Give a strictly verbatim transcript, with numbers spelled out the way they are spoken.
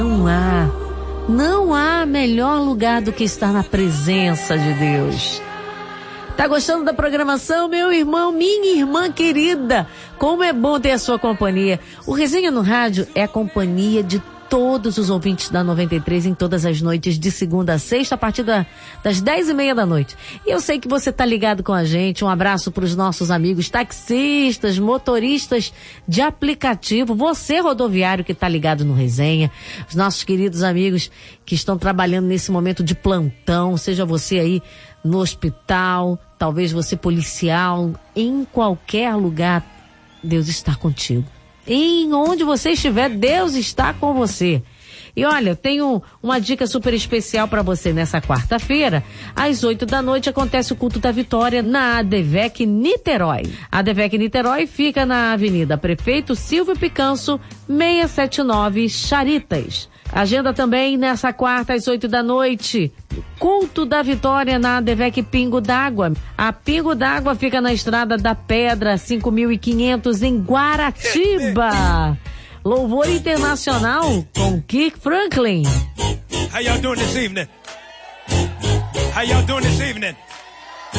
Não há, não há melhor lugar do que estar na presença de Deus. Tá gostando da programação, meu irmão, minha irmã querida? Como é bom ter a sua companhia. O Resenha no Rádio é a companhia de todos os ouvintes da noventa e três em todas as noites, de segunda a sexta, a partir da, das dez e meia da noite. E eu sei que você tá ligado com a gente. Um abraço para os nossos amigos taxistas, motoristas de aplicativo, você rodoviário que tá ligado no Resenha, os nossos queridos amigos que estão trabalhando nesse momento de plantão, seja você aí no hospital, talvez você policial, em qualquer lugar, Deus está contigo. Em onde você estiver, Deus está com você. E olha, eu tenho uma dica super especial para você nessa quarta-feira. Às oito da noite acontece o culto da vitória na ADVEC Niterói. A ADVEC Niterói fica na Avenida Prefeito Silvio Picanço, seiscentos e setenta e nove, Charitas. Agenda também nessa quarta às oito da noite. Culto da Vitória na ADVEC Pingo d'Água. A Pingo d'Água fica na Estrada da Pedra, cinco mil e quinhentos, em Guaratiba. Louvor internacional com Kirk Franklin. How y'all doing this evening? How y'all doing this evening?